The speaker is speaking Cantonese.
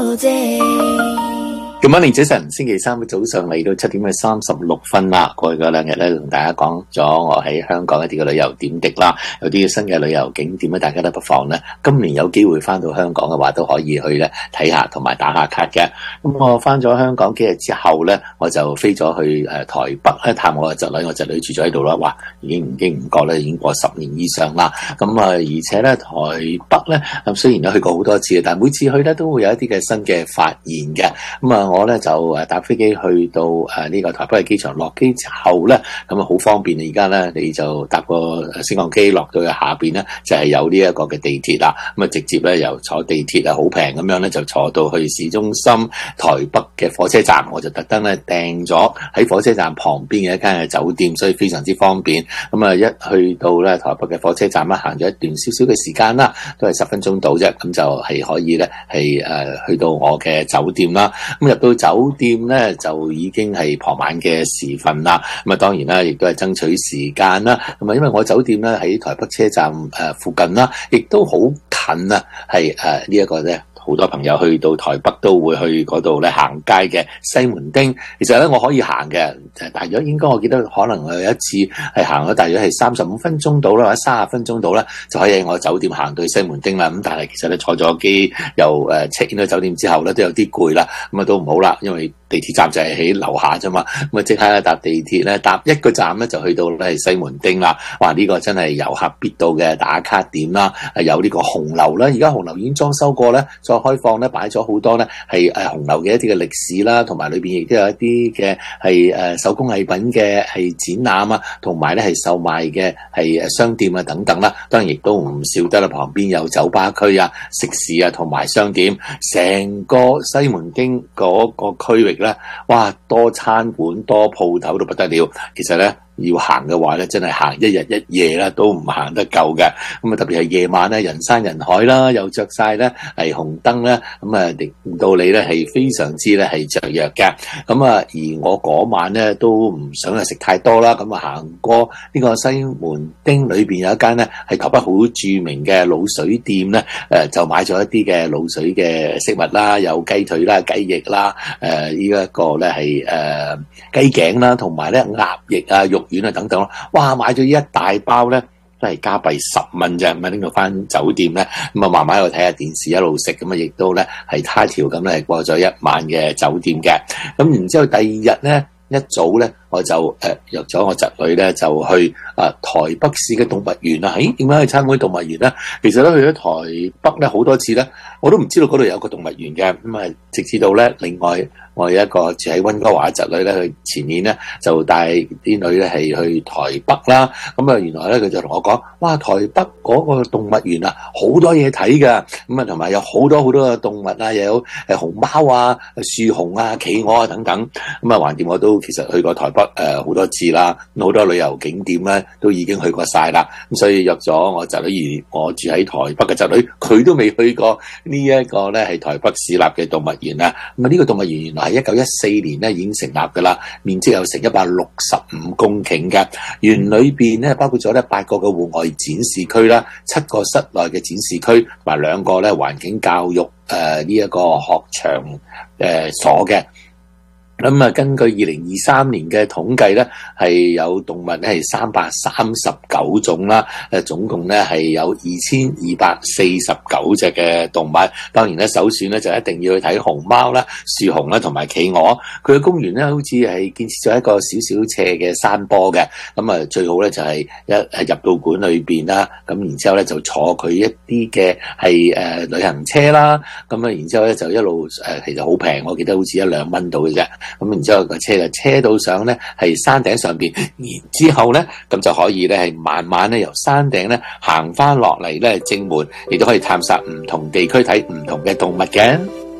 Good morning，早晨，星期三嘅早上嚟到7:36啦。過去嗰兩日咧，同大家講咗我喺香港一啲嘅旅遊點滴啦，有啲新嘅旅遊景點咧，大家都不妨咧，今年有機會翻到香港嘅話，都可以去咧睇下，同埋打下卡嘅。咁我翻咗香港幾日之後咧，我就飛咗去台北咧探我嘅侄女，我侄女住咗喺度啦。哇，已經唔經唔覺咧，已經過10年以上啦。咁而且咧台北咧，雖然都去過好多次，但係每次去咧都會有一啲嘅新嘅發現嘅。咁我咧就搭飛機去到呢個台北嘅機場，落機之後咧，咁好方便。而家咧你就搭個升降機落到去下邊咧，就係有呢一個嘅地鐵啦。咁直接咧由坐地鐵好平咁樣咧，就坐到去市中心台北嘅火車站。我就特登咧訂咗喺火車站旁邊嘅一間嘅酒店，所以非常之方便。咁一去到咧台北嘅火車站啦，行咗一段少少嘅時間啦，都係10分鐘到啫。咁就係可以咧係去到我嘅酒店啦。咁入到酒店咧就已經係傍晚嘅時分啦。咁當然啦，亦都係爭取時間啦。咁因為我酒店咧喺台北車站附近啦，亦都好近啊，係呢一個咧。好多朋友去到台北都會去嗰度咧行街嘅西門町，其實咧我可以行嘅，大約應該我記得可能我有一次係行咗大約係35分鐘到啦，或者30分鐘到啦，就可以喺我酒店行到去西門町啦。咁但係其實咧坐咗機又check in 到酒店之後咧都有啲攰啦，咁都唔好啦，因為地鐵站就係喺樓下啫嘛，咁即刻搭地鐵咧搭一個站咧就去到咧係西門町啦。哇！呢個真係遊客必到嘅打卡點啦，有呢個紅樓啦，而家紅樓已經裝修過咧，再開放咧擺咗好多咧係紅樓嘅一啲嘅歷史啦，同埋裏邊亦都有一啲嘅係手工藝品嘅係展覽啊，同埋咧係售賣嘅係商店啊等等啦。當然亦都唔少得啦，旁邊有酒吧區啊、食肆啊同埋商店，成個西門町嗰個區域咧，哇，多餐館多鋪頭都不得了。其實咧要行嘅話咧，真係行一日一夜啦，都唔行得夠嘅。咁特別係夜晚咧，人山人海啦，又着晒咧係紅燈咧，令到你咧係非常之咧係雀躍嘅。而我嗰晚咧都唔想食太多啦，行過呢個西門町裏邊有一間咧係台北好著名嘅滷水店咧，就買咗一啲嘅滷水嘅食物啦，有雞腿啦、雞翼啦，呢一個咧係雞頸啦，同埋咧鴨翼啊、肉丸啊等等咯。哇！買咗一大包咧，都係加幣10蚊啫。咁拎到翻酒店咧，慢慢喺度睇下電視，一路食，亦都咧係他條咁咧係過咗一晚嘅酒店嘅。咁然之後第二日咧一早咧，我就約咗我侄女咧就去台北市嘅動物園啦。點解去參觀動物園咧？其實咧去咗台北咧好多次咧，我都唔知道嗰度有個動物園嘅。直至到咧另外我有一個住喺溫哥華嘅侄女咧，佢前年咧就帶啲女咧係去台北啦。原來咧佢就同我講，哇！台北嗰個動物園啊，好多嘢睇噶。同埋有好多好多嘅動物啊，又有熊貓啊、樹熊啊、企鵝啊等等。橫掂我都其實去過台北好多次啦，好多旅遊景點咧都已經去過晒啦。所以約咗我侄女，而我住喺台北嘅侄女，佢都未去過呢一個咧係台北市立嘅動物園啊。呢個動物園原來係1914年咧已經成立噶啦，面積有成165公頃嘅。園裏邊咧包括咗咧8個嘅戶外展示區啦，7個室內嘅展示區，同埋2個咧環境教育呢一個學場所嘅。根據2023年嘅統計咧，係有動物咧係339種啦，總共咧係有2249隻嘅動物。當然咧，首選咧就一定要去睇熊貓啦、樹熊啦同埋企鵝。佢嘅公園咧好似係建設咗一個少少斜嘅山坡嘅，最好咧就係入到館裏邊啦，然之後咧就坐佢一啲嘅係旅行車啦，然之後咧就一路其實好平，我記得好似1-2蚊到嘅啫。然之後個車就車到上咧係山頂上邊，然之後咧咁就可以咧係慢慢咧由山頂咧行翻落嚟咧正門，亦都可以探索唔同地區睇唔同嘅動物嘅。